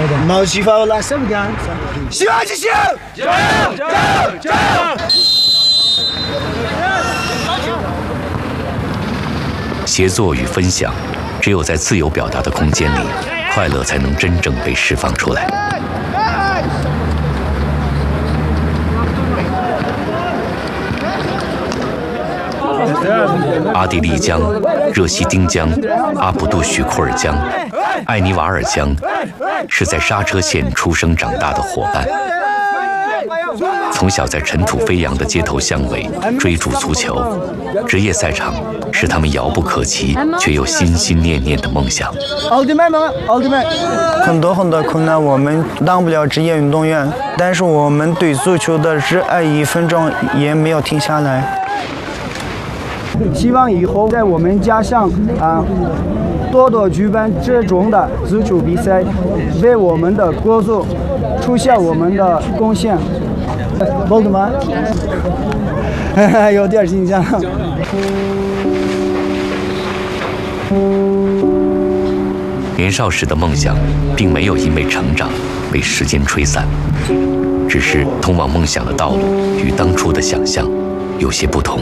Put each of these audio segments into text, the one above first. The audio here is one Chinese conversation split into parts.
毛细胞拉什么干？希望之星，加油！加油！加油！ 协作与分享，只有在自由表达的空间里，快乐才能真正被释放出来。阿地利江、热西丁江、阿卜杜许库尔江、艾尼瓦尔江，是在刹车线出生长大的伙伴。从小在尘土飞扬的街头巷尾追逐足球，职业赛场是他们遥不可及却又心心念念的梦想。 奥特曼，很多困难我们当不了职业运动员，但是我们对足球的热爱1分钟也没有停下来。希望以后在我们家乡多多举办这种的足球比赛，为我们的国足出现我们的贡献。奥特曼，有点紧张。 年少时的梦想，并没有因为成长被时间吹散，只是通往梦想的道路与当初的想象有些不同。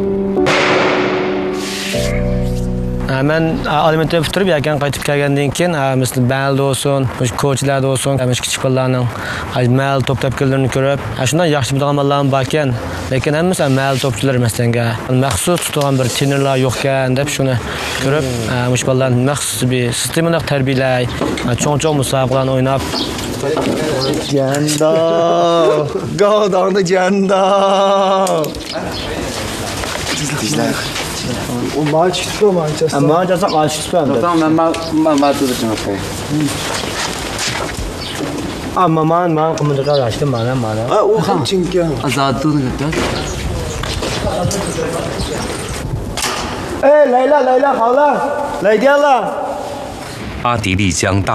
Men alimentni bitirib yakan qaytib kelgandan keyin misli balda olsun, ko'chlarda olsun, kichik bolalarning mahalla to'p tepkilarini ko'rib, shundan yaxshi biladigan bolalar bor ekan, lekin hammasi mahalla to'pchilar emasanga. Maxsus tutilgan bir trenerlar yo'q ekan deb shuni ko'rib, mush bolalarni maxsus bir sistemada tarbiyalay, cho'ng-cho'ng musobaqalarni o'ynab 剪刀，高档的剪刀。我马去说嘛，就是。马就是马去说的。当马都是这么开。马我们这个拉起马呢。我很紧张。Azad都那个。哎，来了，好了，来电了。 阿迪丽江大